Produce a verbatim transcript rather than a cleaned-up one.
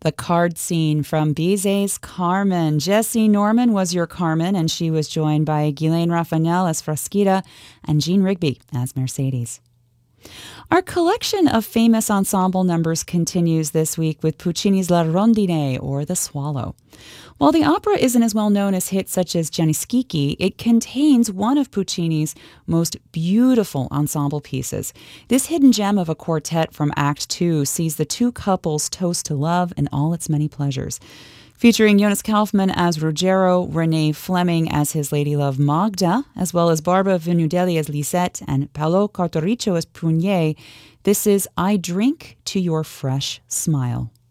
The card scene from Bizet's Carmen. Jessie Norman was your Carmen, and she was joined by Ghislaine Raphael as Frasquita and Jean Rigby as Mercedes. Our collection of famous ensemble numbers continues this week with Puccini's La Rondine, or The Swallow. While the opera isn't as well known as hits such as Gianni Schicchi, it contains one of Puccini's most beautiful ensemble pieces. This hidden gem of a quartet from Act Two sees the two couples toast to love and all its many pleasures. Featuring Jonas Kaufmann as Ruggiero, Renee Fleming as his ladylove Magda, as well as Barbara Venudelli as Lisette and Paolo Cartoricio as Prunier, this is I Drink to Your Fresh Smile.